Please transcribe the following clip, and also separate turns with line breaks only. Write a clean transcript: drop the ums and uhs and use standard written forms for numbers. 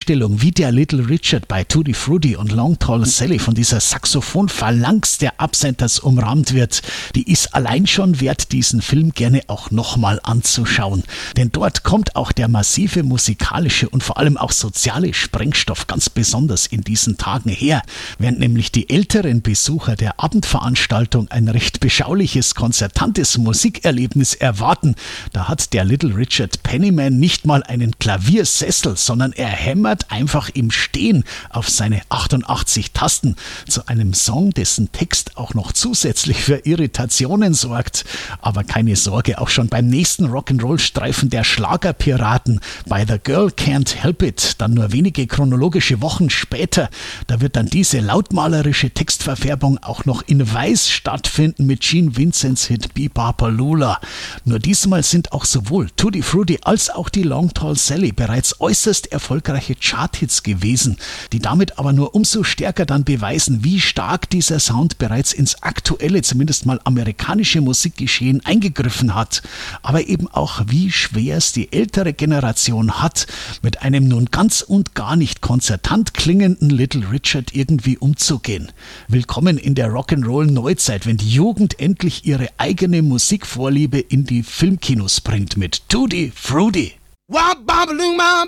Vorstellung, wie der Little Richard bei Tutti Frutti und Long Tall Sally von dieser Saxophon-Phalanx der Absenders umrahmt wird, die ist allein schon wert, diesen Film gerne auch nochmal anzuschauen. Denn dort kommt auch der massive musikalische und vor allem auch soziale Sprengstoff ganz besonders in diesen Tagen her, während nämlich die älteren Besucher der Abendveranstaltung ein recht beschauliches, konzertantes Musikerlebnis erwarten. Da hat der Little Richard Pennyman nicht mal einen Klaviersessel, sondern er hämmert einfach im Stehen auf seine 88 Tasten zu einem Song, dessen Text auch noch zusätzlich für Irritationen sorgt. Aber keine Sorge, auch schon beim nächsten Rock'n'Roll-Streifen der Schlagerpiraten, bei The Girl Can't Help It, dann nur wenige chronologische Wochen später, da wird dann diese lautmalerische Textverfärbung auch noch in Weiß stattfinden mit Gene Vincents Hit Be-Bop-A-Lula. Nur diesmal sind auch sowohl Tutti Frutti als auch die Long Tall Sally bereits äußerst erfolgreiche Charthits gewesen, die damit aber nur umso stärker dann beweisen, wie stark dieser Sound bereits ins aktuelle, zumindest mal amerikanische Musikgeschehen eingegriffen hat, aber eben auch, wie schwer es die ältere Generation hat, mit einem nun ganz und gar nicht konzertant klingenden Little Richard irgendwie umzugehen. Willkommen in der Rock'n'Roll-Neuzeit, wenn die Jugend endlich ihre eigene Musikvorliebe in die Filmkinos bringt mit Tutti Frutti.
Wop, bop, loom, bop.